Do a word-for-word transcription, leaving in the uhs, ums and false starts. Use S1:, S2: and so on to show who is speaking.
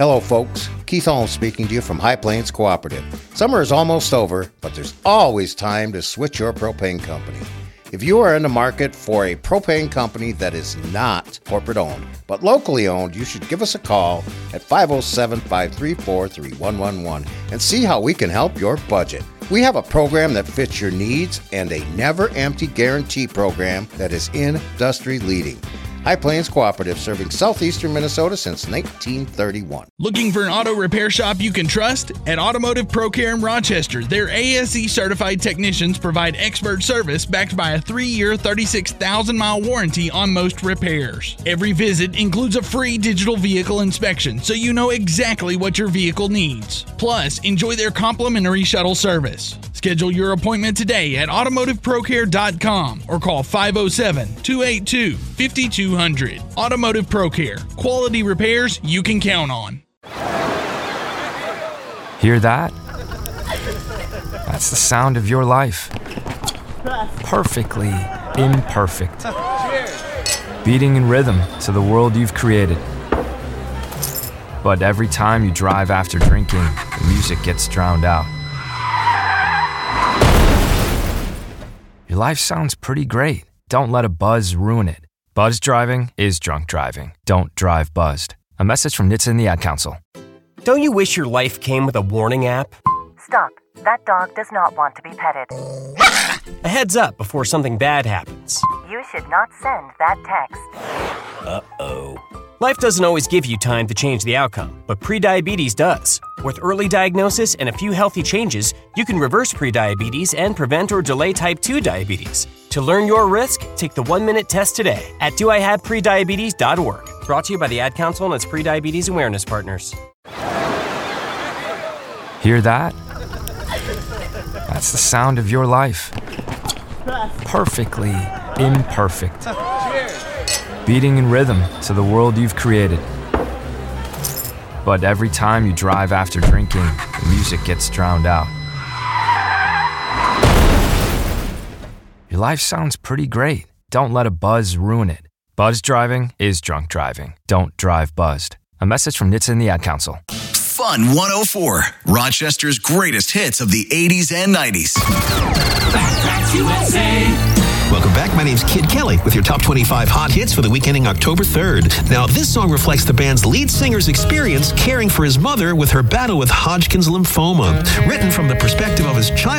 S1: Hello, folks. Keith Holmes speaking to you from High Plains Cooperative. Summer is almost over, but there's always time to switch your propane company. If you are in the market for a propane company that is not corporate owned, but locally owned, you should give us a call at five oh seven, five three four, three one one one and see how we can help your budget. We have a program that fits your needs and a never-empty guarantee program that is industry leading. High Plains Cooperative, serving southeastern Minnesota since nineteen thirty-one.
S2: Looking for an auto repair shop you can trust? At Automotive Pro Care in Rochester, their A S E-certified technicians provide expert service backed by a three-year, thirty-six thousand mile warranty on most repairs. Every visit includes a free digital vehicle inspection, so you know exactly what your vehicle needs. Plus, enjoy their complimentary shuttle service. Schedule your appointment today at automotive pro care dot com or call five oh seven, two eight two, five two zero zero. Automotive Pro Care. Quality repairs you can count on.
S3: Hear that? That's the sound of your life. Perfectly imperfect. Beating in rhythm to the world you've created. But every time you drive after drinking, the music gets drowned out. Your life sounds pretty great. Don't let a buzz ruin it. Buzz driving is drunk driving. Don't drive buzzed. A message from N H T S A and the Ad Council.
S4: Don't you wish your life came with a warning app?
S5: Stop. That dog does not want to be petted.
S4: A heads up before something bad happens.
S5: You should not send that text.
S4: Uh-oh. Life doesn't always give you time to change the outcome, but prediabetes does. With early diagnosis and a few healthy changes, you can reverse prediabetes and prevent or delay type two diabetes. To learn your risk, take the one-minute test today at do I have prediabetes dot org. Brought to you by the Ad Council and its prediabetes awareness partners.
S3: Hear that? That's the sound of your life. Perfectly imperfect. Beating in rhythm to the world you've created. But every time you drive after drinking, the music gets drowned out. Your life sounds pretty great. Don't let a buzz ruin it. Buzz driving is drunk driving. Don't drive buzzed. A message from N H T S A and the Ad Council.
S6: Fun one oh four, Rochester's greatest hits of the eighties and nineties.
S7: That's U S A. Welcome back. My name's Kid Kelly with your top twenty-five hot hits for the week ending October third. Now, this song reflects the band's lead singer's experience caring for his mother with her battle with Hodgkin's lymphoma. Written from the perspective of his child.